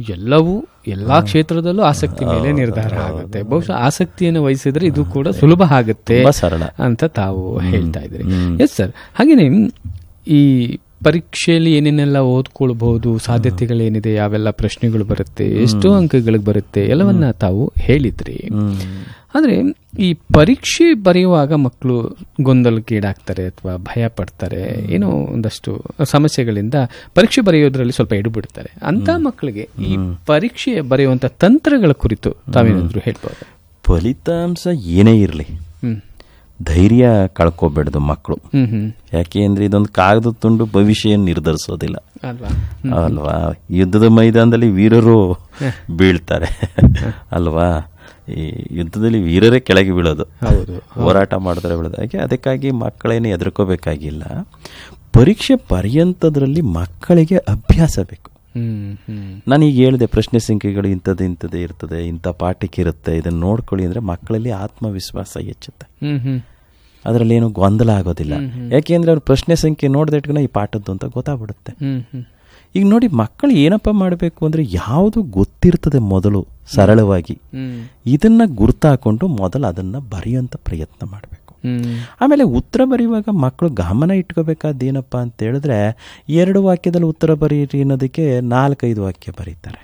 ಎಲ್ಲಾ ಕ್ಷೇತ್ರದಲ್ಲೂ ಆಸಕ್ತಿ ಮೇಲೆ ನಿರ್ಧಾರ ಆಗುತ್ತೆ. ಬಹುಶಃ ಆಸಕ್ತಿಯನ್ನು ವಹಿಸಿದ್ರೆ ಇದು ಕೂಡ ಸುಲಭ ಆಗುತ್ತೆ, ಸರಳ ಅಂತ ತಾವು ಹೇಳ್ತಾ ಇದ್ರಿ. ಎಸ್ ಸರ್, ಹಾಗೇನೆ ಈ ಪರೀಕ್ಷೆಯಲ್ಲಿ ಏನೇನೆಲ್ಲ ಓದ್ಕೊಳ್ಬಹುದು, ಸಾಧ್ಯತೆಗಳೇನಿದೆ, ಯಾವೆಲ್ಲ ಪ್ರಶ್ನೆಗಳು ಬರುತ್ತೆ, ಎಷ್ಟು ಅಂಕಗಳಿಗೆ ಬರುತ್ತೆ, ಎಲ್ಲವನ್ನ ತಾವು ಹೇಳಿದ್ರಿ. ಆದರೆ ಈ ಪರೀಕ್ಷೆ ಬರೆಯುವಾಗ ಮಕ್ಕಳು ಗೊಂದಲಕ್ಕೀಡಾಗ್ತಾರೆ ಅಥವಾ ಭಯ ಪಡ್ತಾರೆ, ಏನೋ ಒಂದಷ್ಟು ಸಮಸ್ಯೆಗಳಿಂದ ಪರೀಕ್ಷೆ ಬರೆಯೋದ್ರಲ್ಲಿ ಸ್ವಲ್ಪ ಎಡುಬಿಡ್ತಾರೆ. ಅಂತ ಮಕ್ಕಳಿಗೆ ಈ ಪರೀಕ್ಷೆ ಬರೆಯುವಂತ ತಂತ್ರಗಳ ಕುರಿತು ತಾವೇನಾದ್ರೂ ಹೇಳ್ಬೋದು? ಫಲಿತಾಂಶ ಏನೇ ಇರಲಿ ಧೈರ್ಯ ಕಳ್ಕೋಬೇಡ್ದು ಮಕ್ಕಳು. ಯಾಕೆ ಅಂದ್ರೆ ಇದೊಂದು ಕಾಗದ ತುಂಡು ಭವಿಷ್ಯ ನಿರ್ಧರಿಸೋದಿಲ್ಲ ಅಲ್ವಾ. ಯುದ್ಧದ ಮೈದಾನದಲ್ಲಿ ವೀರರು ಬೀಳ್ತಾರೆ ಅಲ್ವಾ. ಈ ಯುದ್ಧದಲ್ಲಿ ವೀರರೇ ಕೆಳಗೆ ಬೀಳೋದು, ಹೋರಾಟ ಮಾಡಿದ್ರೆ ಬೀಳೋದು. ಹಾಗೆ ಅದಕ್ಕಾಗಿ ಮಕ್ಕಳೇನು ಹೆದರ್ಕೋಬೇಕಾಗಿಲ್ಲ. ಪರೀಕ್ಷೆ ಪರ್ಯಂತದ್ರಲ್ಲಿ ಮಕ್ಕಳಿಗೆ ಅಭ್ಯಾಸ ಬೇಕು. ನಾನೀಗ ಹೇಳಿದೆ ಪ್ರಶ್ನೆ ಸಂಖ್ಯೆಗಳು ಇಂಥದ್ದೇ ಇರ್ತದೆ, ಇಂಥ ಪಾಠಕ್ಕಿರುತ್ತೆ, ಇದನ್ನ ನೋಡ್ಕೊಳ್ಳಿ ಅಂದ್ರೆ ಮಕ್ಕಳಲ್ಲಿ ಆತ್ಮವಿಶ್ವಾಸ ಹೆಚ್ಚುತ್ತೆ. ಅದರಲ್ಲಿ ಏನು ಗೊಂದಲ ಆಗೋದಿಲ್ಲ. ಯಾಕೆಂದ್ರೆ ಅವ್ರ ಪ್ರಶ್ನೆ ಸಂಖ್ಯೆ ನೋಡ್ದೆ ಇಟ್ಕೊಂಡು ಈ ಪಾಠದ್ದು ಅಂತ ಗೊತ್ತಾಗ್ಬಿಡುತ್ತೆ. ಈಗ ನೋಡಿ, ಮಕ್ಕಳು ಏನಪ್ಪ ಮಾಡಬೇಕು ಅಂದ್ರೆ ಯಾವುದು ಗೊತ್ತಿರ್ತದೆ ಮೊದಲು ಸರಳವಾಗಿ ಇದನ್ನ ಗುರ್ತಾಕೊಂಡು ಮೊದಲು ಅದನ್ನ ಬರೆಯುವಂತ ಪ್ರಯತ್ನ ಮಾಡಬೇಕು. ಆಮೇಲೆ ಉತ್ತರ ಬರೆಯುವಾಗ ಮಕ್ಕಳು ಗಮನ ಇಟ್ಕೋಬೇಕಾದ ಏನಪ್ಪ ಅಂತ ಹೇಳಿದ್ರೆ, 2 ವಾಕ್ಯದಲ್ಲಿ ಉತ್ತರ ಬರೀರಿ ಅನ್ನೋದಕ್ಕೆ 4-5 ವಾಕ್ಯ ಬರೀತಾರೆ.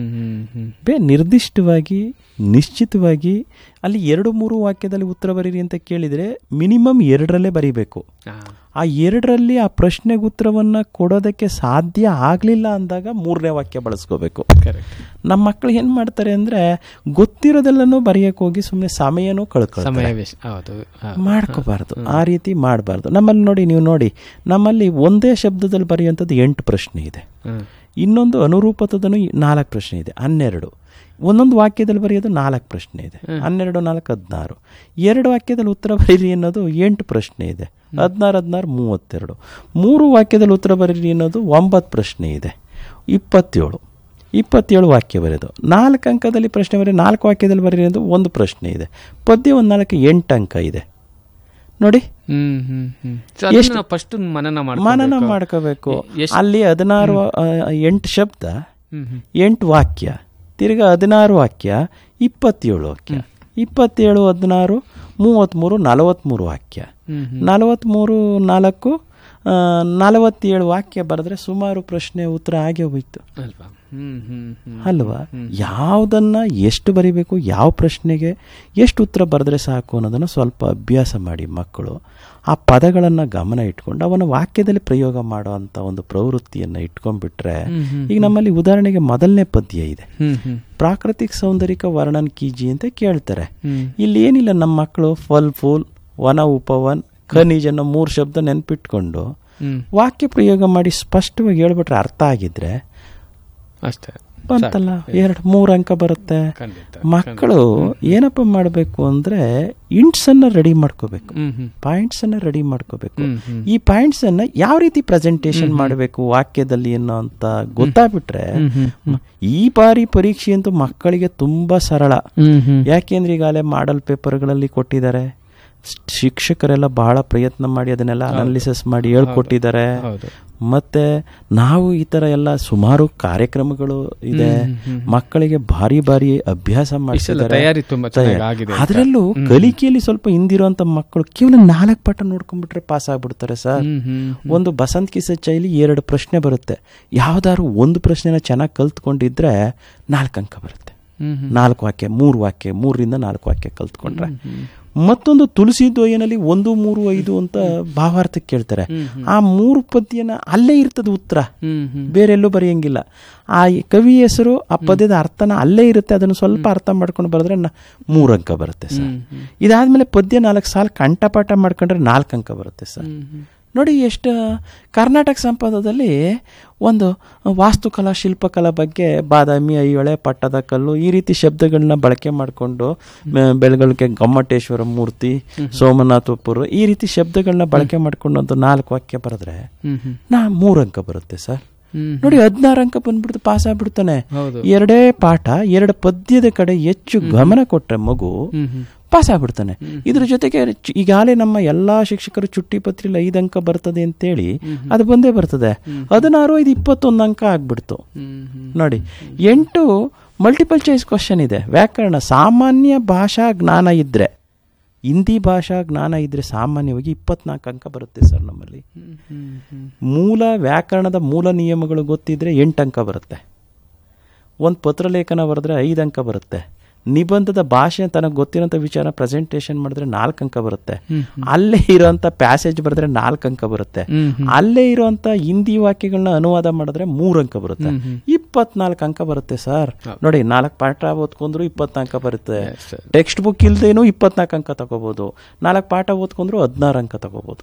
ನಿರ್ದಿಷ್ಟವಾಗಿ ನಿಶ್ಚಿತವಾಗಿ ಅಲ್ಲಿ 2-3 ವಾಕ್ಯದಲ್ಲಿ ಉತ್ತರ ಬರೀರಿ ಅಂತ ಕೇಳಿದ್ರೆ ಮಿನಿಮಮ್ 2ರಲ್ಲೇ ಬರೀಬೇಕು. ಆ 2ರಲ್ಲಿ ಆ ಪ್ರಶ್ನೆಗೆ ಉತ್ತರವನ್ನ ಕೊಡೋದಕ್ಕೆ ಸಾಧ್ಯ ಆಗ್ಲಿಲ್ಲ ಅಂದಾಗ 3ನೇ ವಾಕ್ಯ ಬಳಸ್ಕೋಬೇಕು. ನಮ್ಮ ಮಕ್ಕಳು ಏನ್ ಮಾಡ್ತಾರೆ ಅಂದ್ರೆ ಗೊತ್ತಿರೋದೆಲ್ಲನೂ ಬರೆಯಕ್ಕೆ ಹೋಗಿ ಸುಮ್ಮನೆ ಸಮಯನೂ ಮಾಡ್ಕೋಬಾರ್ದು. ಆ ರೀತಿ ಮಾಡಬಾರ್ದು. ನಮ್ಮಲ್ಲಿ ನೋಡಿ, ನೀವು ನೋಡಿ, ನಮ್ಮಲ್ಲಿ ಒಂದೇ ಶಬ್ದದಲ್ಲಿ ಬರೆಯುವಂಥದ್ದು 8 ಪ್ರಶ್ನೆ ಇದೆ. ಇನ್ನೊಂದು ಅನುರೂಪತದನು 4 ಪ್ರಶ್ನೆ ಇದೆ, 12. ಒಂದೊಂದು ವಾಕ್ಯದಲ್ಲಿ ಬರೆಯೋದು 4 ಪ್ರಶ್ನೆ ಇದೆ, 12, 4, 16. 2 ವಾಕ್ಯದಲ್ಲಿ ಉತ್ತರ ಬರೀರಿ ಅನ್ನೋದು 8 ಪ್ರಶ್ನೆ ಇದೆ, 16, 32. 3 ವಾಕ್ಯದಲ್ಲಿ ಉತ್ತರ ಬರೀರಿ ಅನ್ನೋದು 9 ಪ್ರಶ್ನೆ ಇದೆ, 27 ವಾಕ್ಯ ಬರೆಯೋದು. 4 ಅಂಕದಲ್ಲಿ ಪ್ರಶ್ನೆ ಬರೀ 4 ವಾಕ್ಯದಲ್ಲಿ ಬರೀರಿ ಅನ್ನೋದು 1 ಪ್ರಶ್ನೆ ಇದೆ. ಪದ್ಯ 1 4 8 ಅಂಕ ಇದೆ ನೋಡಿ. ಮನನ ಮಾಡ್ಕೋಬೇಕು. ಅಲ್ಲಿ 8 ಶಬ್ದ, 8 ವಾಕ್ಯ, ತಿರ್ಗಾ 16 ವಾಕ್ಯ, 27 ವಾಕ್ಯ, 27, 16, 33, 43 ವಾಕ್ಯ. 43, 4, 47 ವಾಕ್ಯ ಬರೆದ್ರೆ ಸುಮಾರು ಪ್ರಶ್ನೆ ಉತ್ತರ ಆಗೇ ಹೋಯ್ತು ಅಲ್ವಾ. ಯಾವುದನ್ನ ಎಷ್ಟು ಬರಿಬೇಕು, ಯಾವ ಪ್ರಶ್ನೆಗೆ ಎಷ್ಟು ಉತ್ತರ ಬರೆದ್ರೆ ಸಾಕು ಅನ್ನೋದನ್ನು ಸ್ವಲ್ಪ ಅಭ್ಯಾಸ ಮಾಡಿ ಮಕ್ಕಳು ಆ ಪದಗಳನ್ನು ಗಮನ ಇಟ್ಕೊಂಡು ಅವನ ವಾಕ್ಯದಲ್ಲಿ ಪ್ರಯೋಗ ಮಾಡುವಂಥ ಒಂದು ಪ್ರವೃತ್ತಿಯನ್ನು ಇಟ್ಕೊಂಡ್ಬಿಟ್ರೆ, ಈಗ ನಮ್ಮಲ್ಲಿ ಉದಾಹರಣೆಗೆ ಮೊದಲನೇ ಪದ್ಯ ಇದೆ, ಪ್ರಾಕೃತಿಕ ಸೌಂದರ್ಯಕ ವರ್ಣನ್ ಕೀಜಿ ಅಂತ ಕೇಳ್ತಾರೆ. ಇಲ್ಲಿ ಏನಿಲ್ಲ, ನಮ್ಮ ಮಕ್ಕಳು ಫಲ್ ಫೂಲ್, ವನ ಉಪವನ್, ಖನಿಜ್ ಅನ್ನೋ 3 ಶಬ್ದ ನೆನ್ಪಿಟ್ಕೊಂಡು ವಾಕ್ಯ ಪ್ರಯೋಗ ಮಾಡಿ ಸ್ಪಷ್ಟವಾಗಿ ಹೇಳ್ಬಿಟ್ರೆ, ಅರ್ಥ ಆಗಿದ್ರೆ ಅಷ್ಟೇ ಬಂತಲ್ಲ, 2-3 ಅಂಕ ಬರುತ್ತೆ. ಮಕ್ಕಳು ಏನಪ್ಪ ಮಾಡಬೇಕು ಅಂದ್ರೆ ಇಂಟ್ಸ್ ಅನ್ನ ರೆಡಿ ಮಾಡ್ಕೋಬೇಕು, ಪಾಯಿಂಟ್ಸ್ ಅನ್ನ ರೆಡಿ ಮಾಡ್ಕೋಬೇಕು. ಈ ಪಾಯಿಂಟ್ಸ್ ಅನ್ನ ಯಾವ ರೀತಿ ಪ್ರೆಸೆಂಟೇಶನ್ ಮಾಡಬೇಕು ವಾಕ್ಯದಲ್ಲಿ ಅನ್ನೋ ಅಂತ ಗೊತ್ತಾಗ್ಬಿಟ್ರೆ, ಈ ಬಾರಿ ಪರೀಕ್ಷೆ ಅಂತೂ ಮಕ್ಕಳಿಗೆ ತುಂಬಾ ಸರಳ. ಯಾಕೆಂದ್ರೆ ಈಗಾಗಲೇ ಮಾಡಲ್ ಪೇಪರ್ಗಳಲ್ಲಿ ಕೊಟ್ಟಿದ್ದಾರೆ, ಶಿಕ್ಷಕರೆಲ್ಲ ಬಹಳ ಪ್ರಯತ್ನ ಮಾಡಿ ಅದನ್ನೆಲ್ಲ ಅನಾಲಿಸಿಸ್ ಮಾಡಿ ಹೇಳ್ಕೊಟ್ಟಿದ್ದಾರೆ. ಮತ್ತೆ ನಾವು ಈ ತರ ಎಲ್ಲ ಸುಮಾರು ಕಾರ್ಯಕ್ರಮಗಳು ಇದೆ, ಮಕ್ಕಳಿಗೆ ಭಾರಿ ಭಾರಿ ಅಭ್ಯಾಸ ಮಾಡಿಸಿದ್ದಾರೆ. ಅದರಲ್ಲೂ ಕಲಿಕೆಯಲ್ಲಿ ಸ್ವಲ್ಪ ಹಿಂದಿರುವಂತ ಮಕ್ಕಳು ಕೇವಲ 4 ಪಾಠ ನೋಡ್ಕೊಂಡ್ಬಿಟ್ರೆ ಪಾಸ್ ಆಗ್ಬಿಡ್ತಾರೆ ಸರ್. ಒಂದು ಬಸಂತ್ ಕಿಸ ಚೈಲಿ 2 ಪ್ರಶ್ನೆ ಬರುತ್ತೆ, ಯಾವ್ದಾದ್ರು ಒಂದು ಪ್ರಶ್ನೆನ ಚೆನ್ನಾಗಿ ಕಲ್ತ್ಕೊಂಡಿದ್ರೆ 4 ಅಂಕ ಬರುತ್ತೆ. 4 ವಾಕ್ಯ 3 ವಾಕ್ಯ 3ರಿಂದ 4 ವಾಕ್ಯ ಕಲ್ತ್ಕೊಂಡ್ರೆ. ಮತ್ತೊಂದು ತುಳಸಿ ದ್ವಯನಲ್ಲಿ 1, 3, 5 ಅಂತ ಭಾವಾರ್ಥಕ್ಕೆ ಕೇಳ್ತಾರೆ. ಆ 3 ಪದ್ಯನ ಅಲ್ಲೇ ಇರ್ತದೆ ಉತ್ತರ, ಬೇರೆಲ್ಲೂ ಬರೆಯಂಗಿಲ್ಲ. ಆ ಕವಿ ಹೆಸರು, ಆ ಪದ್ಯದ ಅರ್ಥನ ಅಲ್ಲೇ ಇರುತ್ತೆ, ಅದನ್ನು ಸ್ವಲ್ಪ ಅರ್ಥ ಮಾಡ್ಕೊಂಡು ಬರೆದ್ರೆ 3 ಅಂಕ ಬರುತ್ತೆ ಸರ್. ಇದಾದ್ಮೇಲೆ ಪದ್ಯ 4 ಸಾಲ ಕಂಠಪಾಠ ಮಾಡ್ಕೊಂಡ್ರೆ 4 ಅಂಕ ಬರುತ್ತೆ ಸರ್. ನೋಡಿ ಎಷ್ಟು. ಕರ್ನಾಟಕ ಸಂಪದದಲ್ಲಿ ಒಂದು ವಾಸ್ತುಕಲಾ ಶಿಲ್ಪಕಲಾ ಬಗ್ಗೆ ಬಾದಾಮಿ, ಐಹೊಳೆ, ಪಟ್ಟದ ಕಲ್ಲು ಈ ರೀತಿ ಶಬ್ದಗಳನ್ನ ಬಳಕೆ ಮಾಡಿಕೊಂಡು ಬೆಳಗಳಿಗೆ ಗೊಮ್ಮಟೇಶ್ವರ ಮೂರ್ತಿ, ಸೋಮನಾಥಪುರ ಈ ರೀತಿ ಶಬ್ದಗಳನ್ನ ಬಳಕೆ ಮಾಡ್ಕೊಂಡು ಒಂದು 4 ವಾಕ್ಯ ಬರೆದ್ರೆ 3 ಅಂಕ ಬರುತ್ತೆ ಸರ್. ನೋಡಿ 16 ಅಂಕ ಬಂದ್ಬಿಡ್ತು, ಪಾಸ್ ಆಗ್ಬಿಡ್ತಾನೆ. 2 ಪಾಠ 2 ಪದ್ಯದ ಕಡೆ ಹೆಚ್ಚು ಗಮನ ಕೊಟ್ರೆ ಮಗು ಪಾಸ್ ಆಗ್ಬಿಡ್ತಾನೆ. ಇದ್ರ ಜೊತೆಗೆ ಈಗಾಗಲೇ ನಮ್ಮ ಎಲ್ಲಾ ಶಿಕ್ಷಕರು ಚುಟ್ಟಿ ಪತ್ರಿಲಿ 5 ಅಂಕ ಬರ್ತದೆ ಅಂತೇಳಿ ಅದು ಬಂದೇ ಬರ್ತದೆ. 16, 5, 21 ಅಂಕ ಆಗ್ಬಿಡ್ತು. ನೋಡಿ 8 ಮಲ್ಟಿಪಲ್ ಚಾಯ್ಸ್ ಕ್ವಶನ್ ಇದೆ. ವ್ಯಾಕರಣ ಸಾಮಾನ್ಯ ಭಾಷಾ ಜ್ಞಾನ ಇದ್ರೆ, ಹಿಂದಿ ಭಾಷಾ ಜ್ಞಾನ ಇದ್ರೆ ಸಾಮಾನ್ಯವಾಗಿ 24 ಅಂಕ ಬರುತ್ತೆ ಸರ್ ನಮ್ಮಲ್ಲಿ. ಮೂಲ ವ್ಯಾಕರಣದ ಮೂಲ ನಿಯಮಗಳು ಗೊತ್ತಿದ್ರೆ 8 ಅಂಕ ಬರುತ್ತೆ. ಒಂದು ಪತ್ರಲೇಖನ ಬರೆದ್ರೆ 5 ಅಂಕ ಬರುತ್ತೆ. ನಿಬಂಧದ ಭಾಷೆ ತನಗೆ ಗೊತ್ತಿರೋಂಥ ವಿಚಾರ ಪ್ರೆಸೆಂಟೇಷನ್ ಮಾಡಿದ್ರೆ 4 ಅಂಕ ಬರುತ್ತೆ. ಅಲ್ಲೇ ಇರೋಂಥ ಪ್ಯಾಸೇಜ್ ಬರೆದ್ರೆ 4 ಅಂಕ ಬರುತ್ತೆ. ಅಲ್ಲೇ ಇರೋಂಥ ಹಿಂದಿ ವಾಕ್ಯಗಳನ್ನ ಅನುವಾದ ಮಾಡಿದ್ರೆ 3 ಅಂಕ ಬರುತ್ತೆ. 24 ಅಂಕ ಬರುತ್ತೆ ಸರ್. ನೋಡಿ 4 ಪಾಠ ಓದ್ಕೊಂಡ್ರು 20 ಅಂಕ ಬರುತ್ತೆ. ಟೆಕ್ಸ್ಟ್ ಬುಕ್ ಇಲ್ದೇನು 24 ಅಂಕ ತಗೋಬಹುದು. 4 ಪಾಠ ಓದ್ಕೊಂಡ್ರು 16 ಅಂಕ ತಗೋಬಹುದು.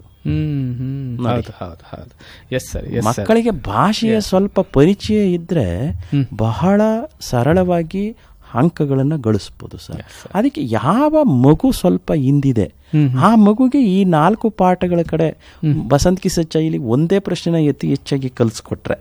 ಮಕ್ಕಳಿಗೆ ಭಾಷೆಯ ಸ್ವಲ್ಪ ಪರಿಚಯ ಇದ್ರೆ ಬಹಳ ಸರಳವಾಗಿ ಅಂಕಗಳನ್ನು ಗಳಿಸ್ಬೋದು ಸರ್. ಅದಕ್ಕೆ ಯಾವ ಮಗು ಸ್ವಲ್ಪ ಹಿಂದಿದೆ ಆ ಮಗುಗೆ ಈ 4 ಪಾಠಗಳ ಕಡೆ ಬಸಂತ್ ಕಿಸ ಚೈಲಿ ಒಂದೇ ಪ್ರಶ್ನೆನ ಹೆಚ್ಚಾಗಿ ಕಲಿಸ್ಕೊಟ್ರೆ,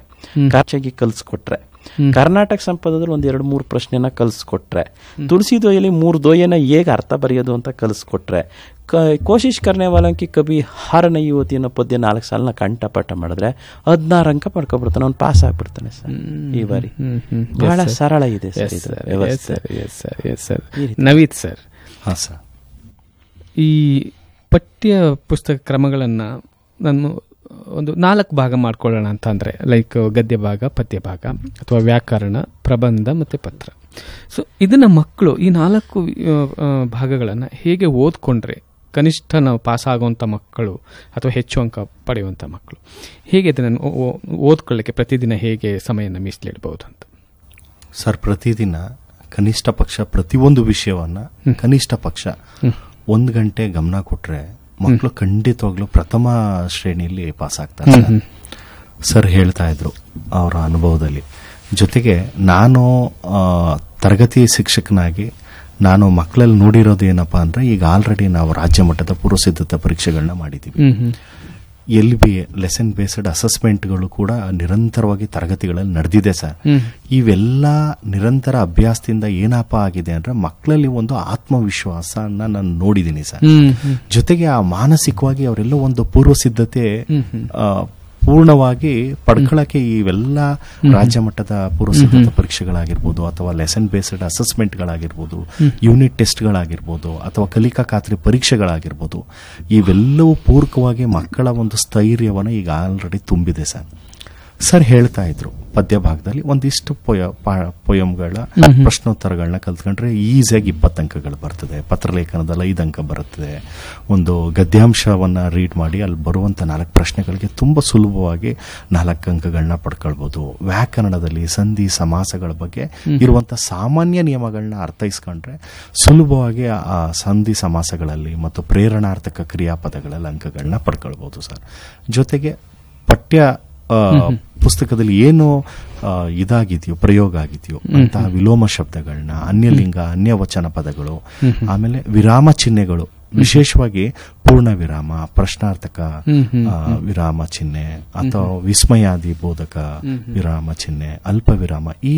ಕರ್ನಾಟಕ ಸಂಪದದಲ್ಲಿ 1-2-3 ಪ್ರಶ್ನೆನ ಕಲಿಸ್ಕೊಟ್ರೆ, ತುಳಸಿ ದ್ವಯಲ್ಲಿ 3 ದ್ವಯನ ಹೇಗೆ ಅರ್ಥ ಬರೆಯೋದು ಅಂತ ಕಲಿಸ್ಕೊಟ್ರೆ, ಕೋಶಿಶ್ ಕರ್ನೆ ವಾಲಂಕಿ ಕವಿ ಹಾರ ನೈ ಯುವತಿ ಅನ್ನೋ ಪದ್ಯ 4 ಸಾಲನ ಕಂಠಪಾಠ ಮಾಡಿದ್ರೆ 16 ಅಂಕ ಪಡ್ಕೊಬಿಡ್ತಾನೆ, ಅವ್ನು ಪಾಸ್ ಆಗ್ಬಿಡ್ತಾನೆ ಸರ್. ಈ ಬಾರಿ ಬಹಳ ಸರಳ ಇದೆ ಸರ್ ಇದು ವ್ಯವಸ್ಥೆ. ನವೀತ್ ಸರ್, ಹಾಂ ಸರ್, ಈ ಪಠ್ಯ ಪುಸ್ತಕ ಕ್ರಮಗಳನ್ನು ನಾನು ಒಂದು 4 ಭಾಗ ಮಾಡ್ಕೊಳ್ಳೋಣ ಅಂತ ಅಂದರೆ, ಲೈಕ್ ಗದ್ಯ ಭಾಗ, ಪದ್ಯ ಭಾಗ, ಅಥವಾ ವ್ಯಾಕರಣ, ಪ್ರಬಂಧ ಮತ್ತು ಪತ್ರ. ಸೊ ಇದನ್ನು ಮಕ್ಕಳು ಈ 4 ಭಾಗಗಳನ್ನು ಹೇಗೆ ಓದ್ಕೊಂಡ್ರೆ ಕನಿಷ್ಠ ನಾವು ಪಾಸ್ ಆಗುವಂಥ ಮಕ್ಕಳು ಅಥವಾ ಹೆಚ್ಚು ಅಂಕ ಪಡೆಯುವಂಥ ಮಕ್ಕಳು ಹೇಗೆ ಅದನ್ನು ಓದ್ಕೊಳ್ಳಿಕ್ಕೆ ಪ್ರತಿದಿನ ಹೇಗೆ ಸಮಯನ ಮೀಸಲಿಡಬಹುದು ಅಂತ ಸರ್? ಪ್ರತಿದಿನ ಕನಿಷ್ಠ ಪಕ್ಷ ಪ್ರತಿಯೊಂದು ವಿಷಯವನ್ನು ಕನಿಷ್ಠ ಪಕ್ಷ 1 ಗಂಟೆ ಗಮನ ಕೊಟ್ಟರೆ ಮಕ್ಕಳು ಖಂಡಿತವಾಗ್ಲೂ ಪ್ರಥಮ ಶ್ರೇಣಿಯಲ್ಲಿ ಪಾಸ್ ಆಗ್ತಾರೆ. ಸರ್ ಹೇಳ್ತಾ ಇದ್ರು ಅವರ ಅನುಭವದಲ್ಲಿ. ಜೊತೆಗೆ ನಾನು ತರಗತಿ ಶಿಕ್ಷಕನಾಗಿ ನಾನು ಮಕ್ಕಳಲ್ಲಿ ನೋಡಿರೋದು ಏನಪ್ಪಾ ಅಂದ್ರೆ, ಈಗ ಆಲ್ರೆಡಿ ನಾವು ರಾಜ್ಯ ಮಟ್ಟದ ಪೂರ್ವ ಸಿದ್ಧತಾ ಪರೀಕ್ಷೆಗಳನ್ನ ಮಾಡಿದ್ದೀವಿ. LBA ಲೆಸನ್ ಬೇಸ್ಡ್ ಅಸೆಸ್ಮೆಂಟ್ಗಳು ಕೂಡ ನಿರಂತರವಾಗಿ ತರಗತಿಗಳಲ್ಲಿ ನಡೆದಿದೆ ಸರ್. ಇವೆಲ್ಲ ನಿರಂತರ ಅಭ್ಯಾಸದಿಂದ ಏನಪ್ಪ ಆಗಿದೆ ಅಂದ್ರೆ ಮಕ್ಕಳಲ್ಲಿ ಒಂದು ಆತ್ಮವಿಶ್ವಾಸನ ನಾನು ನೋಡಿದ್ದೀನಿ ಸರ್. ಜೊತೆಗೆ ಆ ಮಾನಸಿಕವಾಗಿ ಅವರೆಲ್ಲ ಒಂದು ಪೂರ್ವ ಸಿದ್ಧತೆ ಪೂರ್ಣವಾಗಿ ಪಡ್ಕೊಳ್ಳಕ್ಕೆ ಇವೆಲ್ಲ ರಾಜ್ಯ ಮಟ್ಟದ ಪೂರ್ವಸಿದ್ಧತಾ ಪರೀಕ್ಷೆಗಳಾಗಿರ್ಬೋದು ಅಥವಾ ಲೆಸನ್ ಬೇಸ್ಡ್ ಅಸೆಸ್ಮೆಂಟ್ಗಳಾಗಿರ್ಬೋದು, ಯೂನಿಟ್ ಟೆಸ್ಟ್ಗಳಾಗಿರ್ಬೋದು ಅಥವಾ ಕಲಿಕಾ ಖಾತ್ರಿ ಪರೀಕ್ಷೆಗಳಾಗಿರ್ಬೋದು, ಇವೆಲ್ಲವೂ ಪೂರಕವಾಗಿ ಮಕ್ಕಳ ಒಂದು ಸ್ಥೈರ್ಯವನ್ನು ಈಗ ಆಲ್ರೆಡಿ ತುಂಬಿದೆ ಸರ್ ಹೇಳ್ತಾ ಇದ್ರು ಪದ್ಯ ಭಾಗದಲ್ಲಿ ಒಂದಿಷ್ಟು ಪೊಯಮ್ಗಳ ಪ್ರಶ್ನೋತ್ತರಗಳನ್ನ ಕಲ್ತ್ಕೊಂಡ್ರೆ ಈಸಿಯಾಗಿ 20 ಅಂಕಗಳು ಬರ್ತದೆ, ಪತ್ರಲೇಖನದಲ್ಲಿ 5 ಅಂಕ ಬರುತ್ತದೆ, ಒಂದು ಗದ್ಯಾಂಶವನ್ನ ರೀಡ್ ಮಾಡಿ ಅಲ್ಲಿ ಬರುವಂತ 4 ಪ್ರಶ್ನೆಗಳಿಗೆ ತುಂಬಾ ಸುಲಭವಾಗಿ 4 ಅಂಕಗಳನ್ನ ಪಡ್ಕೊಳ್ಬಹುದು. ವ್ಯಾಕರಣದಲ್ಲಿ ಸಂಧಿ ಸಮಾಸಗಳ ಬಗ್ಗೆ ಇರುವಂತ ಸಾಮಾನ್ಯ ನಿಯಮಗಳನ್ನ ಅರ್ಥೈಸ್ಕೊಂಡ್ರೆ ಸುಲಭವಾಗಿ ಆ ಸಂಧಿ ಸಮಾಸಗಳಲ್ಲಿ ಮತ್ತು ಪ್ರೇರಣಾರ್ಥಕ ಕ್ರಿಯಾಪದಗಳಲ್ಲಿ ಅಂಕಗಳನ್ನ ಪಡ್ಕೊಳ್ಬಹುದು ಸರ್. ಜೊತೆಗೆ ಪಠ್ಯ ಪುಸ್ತಕದಲ್ಲಿ ಏನು ಇದಾಗಿದೆಯೋ ಪ್ರಯೋಗ ಆಗಿದೆಯೋ ಅಂತಹ ವಿಲೋಮ ಶಬ್ದಗಳನ್ನ, ಅನ್ಯಲಿಂಗ ಅನ್ಯವಚನ ಪದಗಳು, ಆಮೇಲೆ ವಿರಾಮ ಚಿಹ್ನೆಗಳು, ವಿಶೇಷವಾಗಿ ಪೂರ್ಣ ವಿರಾಮ, ಪ್ರಶ್ನಾರ್ಥಕ ವಿರಾಮ ಚಿಹ್ನೆ ಅಥವಾ ವಿಸ್ಮಯಾದಿ ಬೋಧಕ ವಿರಾಮ ಚಿಹ್ನೆ, ಅಲ್ಪ ವಿರಾಮ, ಈ